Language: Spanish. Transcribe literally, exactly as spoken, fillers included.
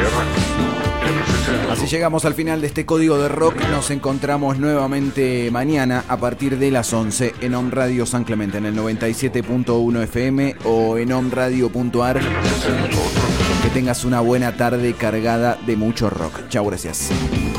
Así llegamos al final de este Código de Rock. Nos encontramos nuevamente mañana a partir de las once en Om Radio San Clemente, en el noventa y siete punto uno F M o en omradio punto ar. Que tengas una buena tarde cargada de mucho rock. Chau, gracias.